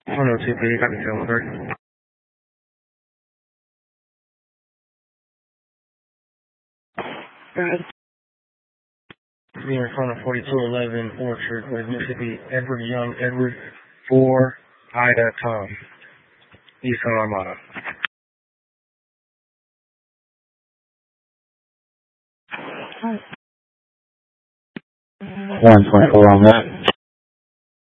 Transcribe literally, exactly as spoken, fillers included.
one oh two three, got the film third. Being in front of forty-two eleven Orchard with Mississippi Edward Young, Edward four, Ida Tom, Eastern Armada. one twenty-four on that.